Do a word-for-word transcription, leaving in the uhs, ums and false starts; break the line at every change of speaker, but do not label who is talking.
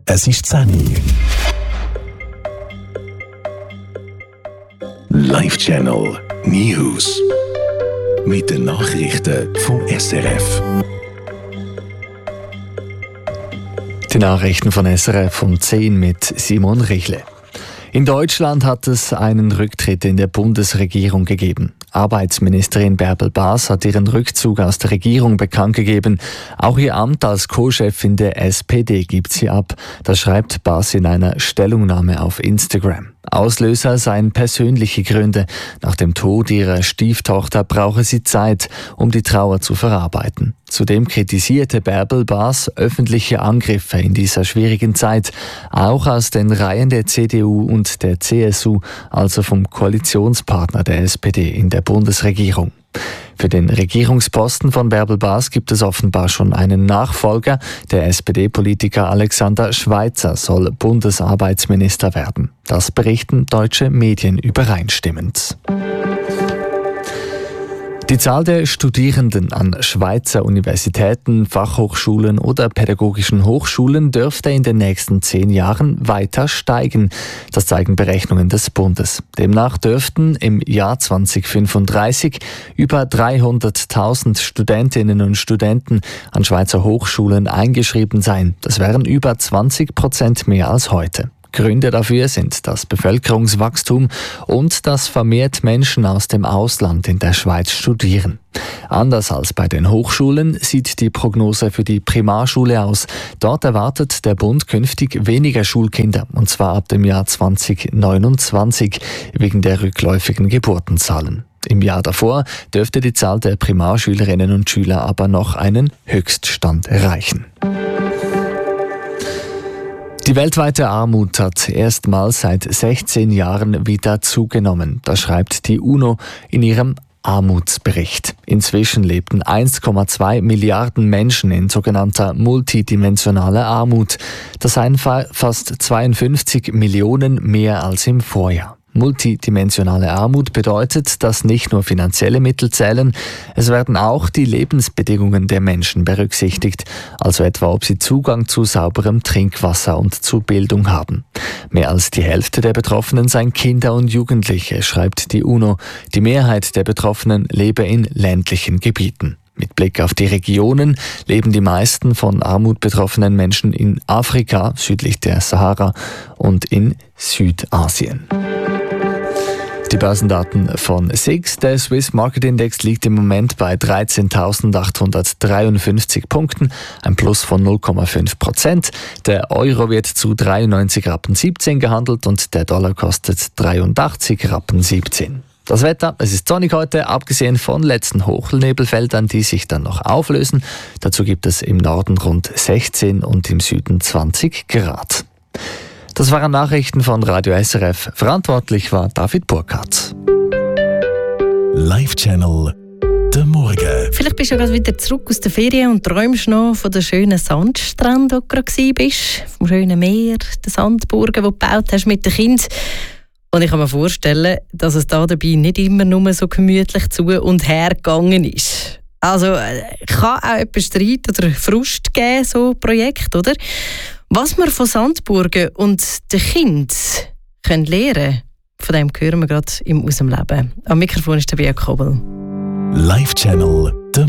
Es ist zehn Uhr. Live Channel News. Mit den Nachrichten vom S R F.
Die Nachrichten von S R F um zehn mit Simon Richle. In Deutschland hat es einen Rücktritt in der Bundesregierung gegeben. Arbeitsministerin Bärbel Bas hat ihren Rückzug aus der Regierung bekannt gegeben. Auch ihr Amt als Co-Chefin der S P D gibt sie ab. Das schreibt Bas in einer Stellungnahme auf Instagram. Auslöser seien persönliche Gründe. Nach dem Tod ihrer Stieftochter brauche sie Zeit, um die Trauer zu verarbeiten. Zudem kritisierte Bärbel Bas öffentliche Angriffe in dieser schwierigen Zeit, auch aus den Reihen der C D U und der C S U, also vom Koalitionspartner der S P D in der Bundesregierung. Für den Regierungsposten von Bärbel Bas gibt es offenbar schon einen Nachfolger. Der S P D-Politiker Alexander Schweitzer soll Bundesarbeitsminister werden. Das berichten deutsche Medien übereinstimmend. Die Zahl der Studierenden an Schweizer Universitäten, Fachhochschulen oder pädagogischen Hochschulen dürfte in den nächsten zehn Jahren weiter steigen. Das zeigen Berechnungen des Bundes. Demnach dürften im Jahr zweitausendfünfunddreißig über dreihunderttausend Studentinnen und Studenten an Schweizer Hochschulen eingeschrieben sein. Das wären über zwanzig Prozent mehr als heute. Gründe dafür sind das Bevölkerungswachstum und dass vermehrt Menschen aus dem Ausland in der Schweiz studieren. Anders als bei den Hochschulen sieht die Prognose für die Primarschule aus. Dort erwartet der Bund künftig weniger Schulkinder, und zwar ab dem Jahr zweitausendneunundzwanzig, wegen der rückläufigen Geburtenzahlen. Im Jahr davor dürfte die Zahl der Primarschülerinnen und Schüler aber noch einen Höchststand erreichen. Die weltweite Armut hat erstmals seit sechzehn Jahren wieder zugenommen. Das schreibt die UNO in ihrem Armutsbericht. Inzwischen lebten eins Komma zwei Milliarden Menschen in sogenannter multidimensionaler Armut. Das seien fast zweiundfünfzig Millionen mehr als im Vorjahr. Multidimensionale Armut bedeutet, dass nicht nur finanzielle Mittel zählen, es werden auch die Lebensbedingungen der Menschen berücksichtigt, also etwa ob sie Zugang zu sauberem Trinkwasser und zu Bildung haben. Mehr als die Hälfte der Betroffenen seien Kinder und Jugendliche, schreibt die UNO. Die Mehrheit der Betroffenen lebe in ländlichen Gebieten. Mit Blick auf die Regionen leben die meisten von Armut betroffenen Menschen in Afrika, südlich der Sahara, und in Südasien. Die Börsendaten von S I X. Der Swiss Market Index liegt im Moment bei dreizehntausendachthundertdreiundfünfzig Punkten, ein Plus von null Komma fünf Prozent. Der Euro wird zu dreiundneunzig Rappen siebzehn gehandelt und der Dollar kostet dreiundachtzig Rappen siebzehn. Das Wetter, es ist sonnig heute, abgesehen von letzten Hochnebelfeldern, die sich dann noch auflösen. Dazu gibt es im Norden rund sechzehn und im Süden zwanzig Grad. Das waren Nachrichten von Radio S R F. Verantwortlich war David Burkhardt.
Live Channel der Morgen.
Vielleicht bist du gerade wieder zurück aus der Ferien und träumst noch von den schönen Sandstränden, wo du gerade warst, vom schönen Meer, den Sandburgen, die du gebaut hast mit den Kindern. Und ich kann mir vorstellen, dass es da dabei nicht immer nur so gemütlich zu und her gegangen ist. Also kann auch etwas Streit oder Frust geben, so ein Projekt, oder? Was wir von Sandburgen und den Kindern können lernen, von dem hören wir gerade im Aus dem Leben. Am Mikrofon ist der Bia Kobel.
Live Channel